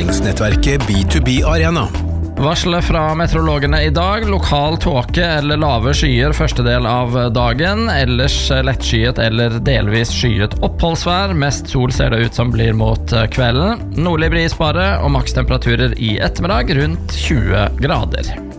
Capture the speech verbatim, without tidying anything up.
læringsnettverket B to B Arena. Varslet fra meteorologene i dag, lokal tåke eller lave skyer første del av dagen, ellers lettskyet eller delvis skyet oppholdsvær, mest sol ser det ut som blir mot kvelden, nordlig bris bare og makstemperaturer i ettermiddag rundt tjue grader.